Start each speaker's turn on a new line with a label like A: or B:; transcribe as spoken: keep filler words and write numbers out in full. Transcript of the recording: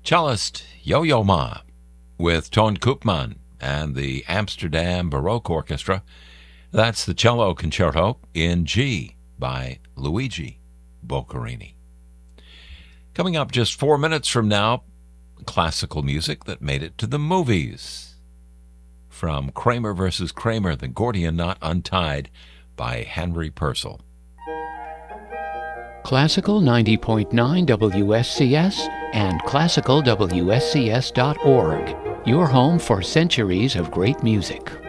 A: Cellist Yo-Yo Ma with Ton Koopman and the Amsterdam Baroque Orchestra. That's the Cello Concerto in G by Luigi Boccherini. Coming up just four minutes from now, classical music that made it to the movies. From Kramer versus Kramer, The Gordian Knot Untied by Henry Purcell.
B: Classical ninety point nine W S C S and classical W S C S dot org, your home for centuries of great music.